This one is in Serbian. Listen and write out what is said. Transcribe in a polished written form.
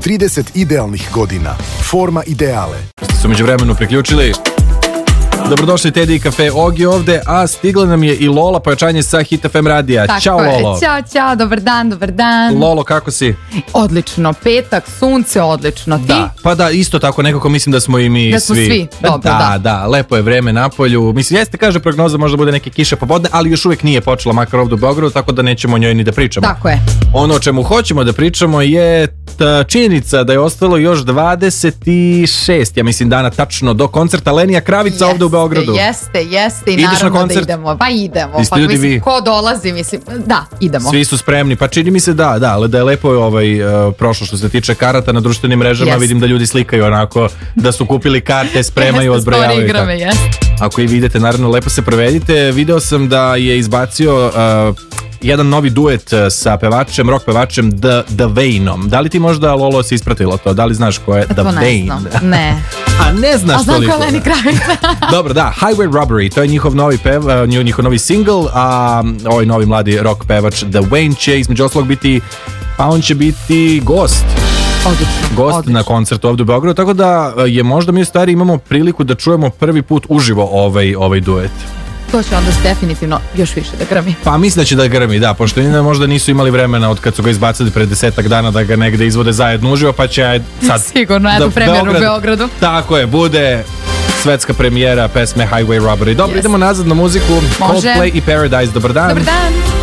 30 idealnih godina. Forma ideale. Su među vremenu priključili. Dobrodošli Teddy i Kafe Ogi ovde, a stigla nam je i Lola, pojačanje sa Hit FM radija. Tako Ćao je. Lolo. Ćao, dobar dan. Lolo, kako si? Odlično, petak, sunce, odlično. Ti? Da, pa da, isto tako nekako mislim da smo i mi Da smo svi, dobro, da, lepo je vreme napolju. Mislim, jeste, kaže prognoza, možda bude neke kiše popodne, ali još uvijek nije počela, makar ovdje u Beogradu, tako da nećemo o njoj ni da pričamo. Tako je. Ono o čemu hoćemo da pričamo je činjenica da je ostalo još 26, ja mislim, dana tačno do koncerta Lenija Kravica ovdje u Beogradu. Jeste i Ideš naravno na koncert? da idemo. Pa idemo. Jeste Pa ljudi mislim, vi? ko dolazi, mislim, da, idemo. Svi su spremni, pa čini mi se ali da je lepo prošlo što se tiče karata na društvenim mrežama, vidim da ljudi slikaju onako, da su kupili karte, spremaju, odbrojavaju. Igrame, Ako i vidite, naravno, lepo se provedite. Video sam da je izbacio jedan novi duet sa pevačem, rock pevačem The Vainom. Da li ti možda, Lolo, si ispratila to? Da li znaš ko je The Vain? Ne. A ne znaš toliko? toliko? A znam ko je Lenny Kravica. Dobro, da, Highway Robbery, to je njihov novi single, a ovaj novi mladi rock pevač The Vain će između ostalog biti, pa on će biti gost. Odlično. Na koncertu ovdje u Beogradu, tako da je možda mi stari imamo priliku da čujemo prvi put uživo ovaj duet. To će onda definitivno još više da grmi. Pa mislim da će da grmi, da, pošto možda nisu imali vremena od kad su ga izbacili pre 10 dana da ga negde izvode zajedno uživo, pa će sad... Sigurno, jednu premijeru u Beogradu. Tako je, bude svetska premijera pesme Highway Robbery. Dobro, idemo nazad na muziku. Može. Coldplay i Paradise, dobar dan. Dobar dan.